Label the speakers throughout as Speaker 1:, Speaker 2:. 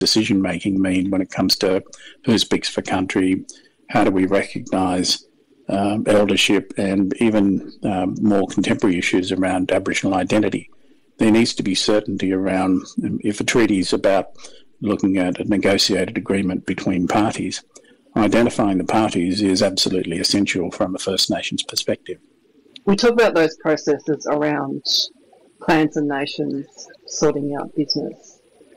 Speaker 1: decision-making mean when it comes to who speaks for country, how do we recognise eldership, and even more contemporary issues around Aboriginal identity. There needs to be certainty around, if a treaty is about looking at a negotiated agreement between parties, identifying the parties is absolutely essential from a First Nations perspective.
Speaker 2: We talk about those processes around clans and nations sorting out business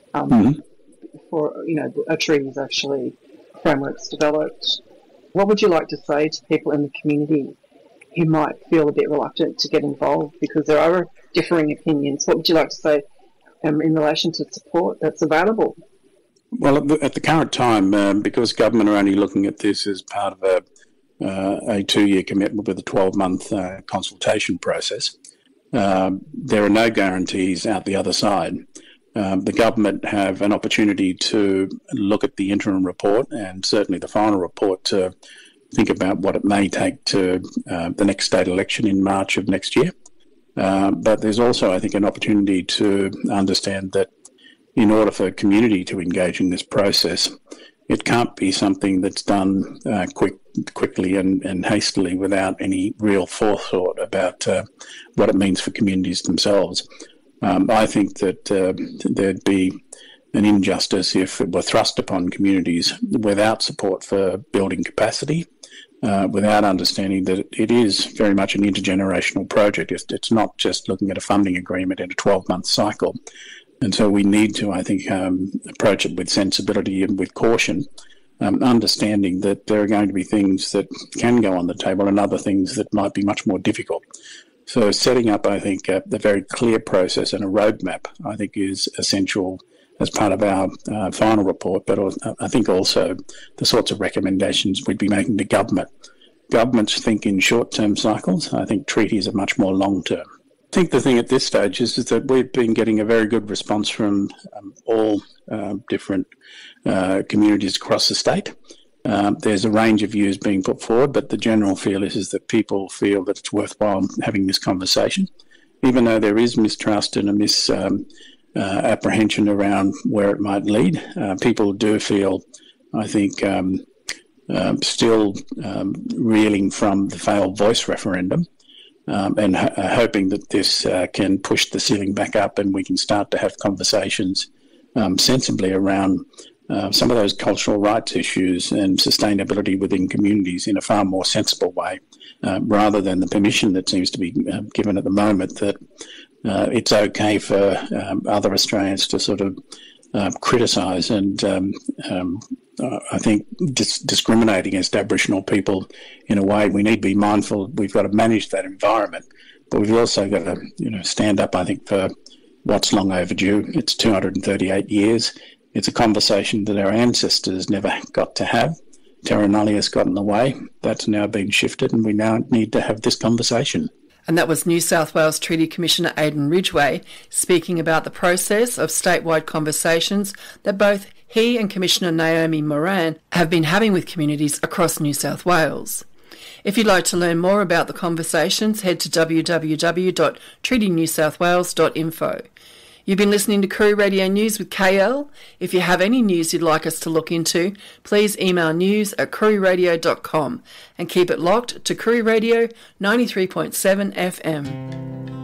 Speaker 2: before, a treaty is actually, framework's developed. What would you like to say to people in the community who might feel a bit reluctant to get involved because there are differing opinions? What would you like to say in relation to support that's available?
Speaker 1: Well, at the current time, because government are only looking at this as part of a 2-year commitment with a 12-month consultation process, there are no guarantees out the other side. The government have an opportunity to look at the interim report and certainly the final report to think about what it may take to the next state election in March of next year. But there's also, I think, an opportunity to understand that in order for community to engage in this process, it can't be something that's done quickly and hastily without any real forethought about what it means for communities themselves. I think that there'd be an injustice if it were thrust upon communities without support for building capacity, without understanding that it is very much an intergenerational project. It's not just looking at a funding agreement in a 12-month cycle. And so we need to, I think, approach it with sensibility and with caution, understanding that there are going to be things that can go on the table and other things that might be much more difficult. So setting up, I think, a very clear process and a roadmap, I think, is essential as part of our final report, but I think also the sorts of recommendations we'd be making to government. Governments think in short-term cycles. I think treaties are much more long-term. I think the thing at this stage is that we've been getting a very good response from all different communities across the state. There's a range of views being put forward, but the general feel is that people feel that it's worthwhile having this conversation, even though there is mistrust and a misapprehension around where it might lead. People do feel, I think, still reeling from the failed voice referendum. And hoping that this can push the ceiling back up and we can start to have conversations sensibly around some of those cultural rights issues and sustainability within communities in a far more sensible way, rather than the permission that seems to be given at the moment that it's okay for other Australians to sort of criticise and I think discriminate against Aboriginal people in a way. We need to be mindful. We've got to manage that environment, but we've also got to, stand up, I think, for what's long overdue. It's 238 years. It's a conversation that our ancestors never got to have. Terra nullius got in the way. That's now been shifted, and we now need to have this conversation.
Speaker 3: And that was New South Wales Treaty Commissioner Aidan Ridgway speaking about the process of statewide conversations that both he and Commissioner Naomi Moran have been having with communities across New South Wales. If you'd like to learn more about the conversations, head to www.treatynewsouthwales.info. You've been listening to Koori Radio News with KL. If you have any news you'd like us to look into, please email news@kooriradio.com and keep it locked to Koori Radio 93.7 FM.